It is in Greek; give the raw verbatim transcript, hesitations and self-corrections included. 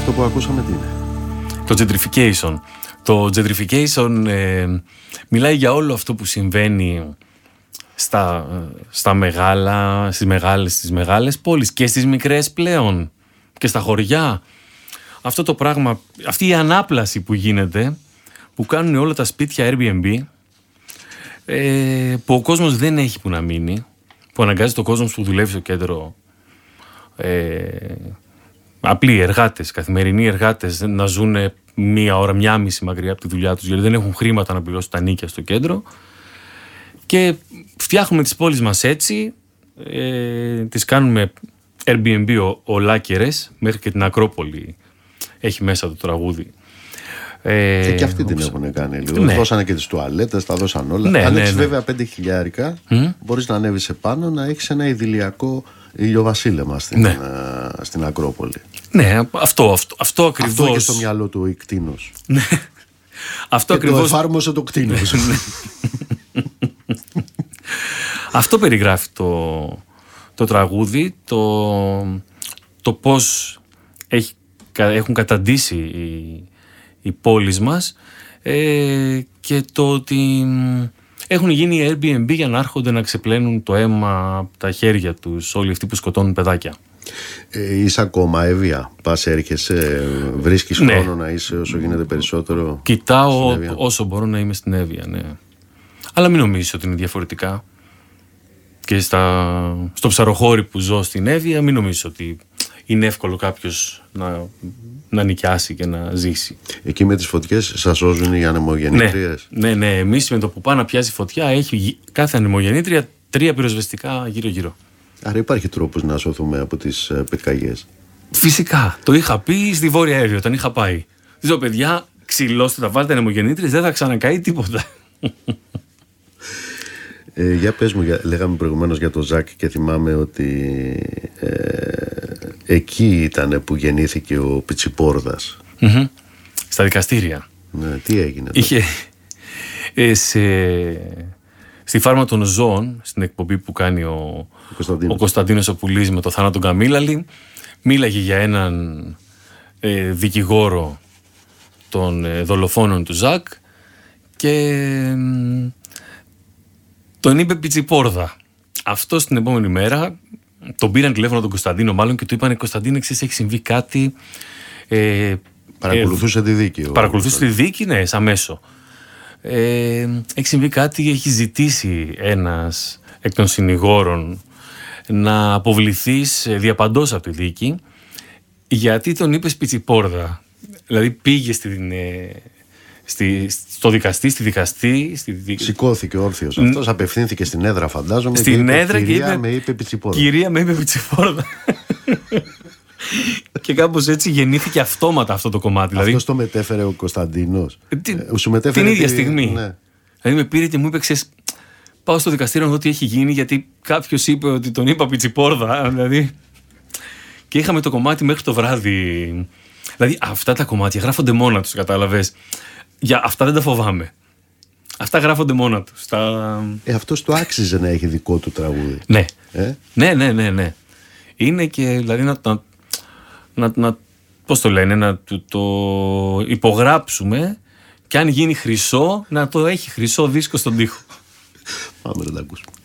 Αυτό που ακούσαμε τι είναι? Το gentrification. Το gentrification ε, μιλάει για όλο αυτό που συμβαίνει στα, στα μεγάλα, στις μεγάλες, στις μεγάλες πόλεις και στις μικρές πλέον και στα χωριά. Αυτό το πράγμα, αυτή η ανάπλαση που γίνεται, που κάνουν όλα τα σπίτια Airbnb, ε, που ο κόσμος δεν έχει που να μείνει, που αναγκάζει το κόσμο που δουλεύει στο κέντρο, ε, απλοί εργάτες, καθημερινοί εργάτες, να ζουν μία ώρα, μία μισή μακριά από τη δουλειά τους, γιατί δεν έχουν χρήματα να πληρώσουν τα νίκια στο κέντρο. Και φτιάχνουμε τις πόλεις μας έτσι, ε, τις κάνουμε Airbnb ολάκερες, μέχρι και την Ακρόπολη έχει μέσα το τραγούδι. Ε, και αυτοί την έχουν κάνει λίγο. Ναι. Δώσανε και τις τουαλέτες, τα δώσαν όλα. Ναι, Αν ναι, έχεις ναι. βέβαια πέντε χιλιάρικα, mm? μπορείς να ανέβεις επάνω, να έχεις ένα idηλιακό ηλιοβασίλεμα στην, ναι. α, στην Ακρόπολη. Ναι, αυτό, αυτό, αυτό ακριβώς. Αυτό είχε στο μυαλό του ο κτήνος. Ναι. Αυτό και ακριβώς. Το εφάρμοσε το κτήνος. Αυτό περιγράφει το, το τραγούδι, το, το πώς έχει, έχουν καταντήσει οι, οι πόλεις μας, ε, και το ότι έχουν γίνει Airbnb για να έρχονται να ξεπλένουν το αίμα από τα χέρια τους όλοι αυτοί που σκοτώνουν παιδάκια. Ε, είσαι ακόμα έβεια, πας έρχεσαι, βρίσκεις ναι. χρόνο να είσαι όσο γίνεται περισσότερο? Κοιτάω όσο μπορώ να είμαι στην Εύβοια, ναι. Αλλά μην νομίζεις ότι είναι διαφορετικά. Και στα, στο ψαροχώρι που ζω στην Εύβοια, μην νομίζεις ότι είναι εύκολο κάποιος να, να νοικιάσει και να ζήσει. Εκεί με τις φωτιές σας σώζουν οι ανεμογεννήτριες? Ναι, ναι, ναι. Εμείς με το που πάει να πιάσει φωτιά, έχει κάθε ανεμογεννήτρια τρία πυροσβεστικά γύρω-γύρω. Άρα υπάρχει τρόπος να σωθούμε από τις πυρκαγιές? Φυσικά. Το είχα πει στη Βόρεια Εύβοια όταν είχα πάει. Λέω, παιδιά, ξυλώστε τα, βάλτε ανεμογεννήτριες, δεν θα ξανακαεί τίποτα. Ε, για πες μου, για, λέγαμε προηγουμένως για το Ζακ και θυμάμαι ότι ε, εκεί ήταν που γεννήθηκε ο Πιτσιπόρδας. Mm-hmm. Στα δικαστήρια. Ναι, τι έγινε? Είχε ε, σε, στη Φάρμα των Ζώων, στην εκπομπή που κάνει ο, ο Κωνσταντίνος ο Πουλής με το Θάνατο Καμίλαλη, μίλαγε για έναν ε, δικηγόρο των ε, δολοφόνων του Ζακ και ε, τον είπε Πιτσιπόρδα. Αυτό την επόμενη μέρα τον πήραν τηλέφωνο τον Κωνσταντίνο μάλλον και του είπαν, Κωνσταντίνο, εξής, έχει συμβεί κάτι. Ε, Παρακολουθούσε ε, τη δίκη. Παρακολουθούσε τη δίκη, ναι, σαν μέσο. Ε, έχει συμβεί κάτι, έχει ζητήσει ένας εκ των συνηγόρων να αποβληθείς διαπαντός από τη δίκη, γιατί τον είπες Πιτσιπόρδα. Δηλαδή πήγε στην... Ε, Στη, στο δικαστή, στη δικαστή. Στη... Σηκώθηκε όρθιος αυτός, απευθύνθηκε στην έδρα, φαντάζομαι. Στην και έδρα είπε, και είπε, με είπε Πιτσιπόρδα. Κυρία με είπε Πιτσιπόρδα. Και κάπως έτσι γεννήθηκε αυτόματα αυτό το κομμάτι. Αυτό δηλαδή, το μετέφερε ο Κωνσταντίνος. Τι, ε, σου μετέφερε την ίδια τη... στιγμή. Ναι. Δηλαδή με πήρε και μου είπε, ξέρεις, πάω στο δικαστήριο να δω τι έχει γίνει, γιατί κάποιος είπε ότι τον είπα Πιτσιπόρδα. Δηλαδή. Και είχαμε το κομμάτι μέχρι το βράδυ. Δηλαδή αυτά τα κομμάτια γράφονται μόνα τους, κατάλαβες. Για αυτά δεν τα φοβάμαι. Αυτά γράφονται μόνα τους. Τα... Ε, αυτός το άξιζε να έχει δικό του τραγούδι. Ναι. Ε? Ναι, ναι, ναι, ναι. Είναι και δηλαδή να, να, να, να πώς το λένε, να το, το υπογράψουμε και αν γίνει χρυσό, να το έχει χρυσό δίσκο στον τοίχο. Πάμε να τα ακούσουμε.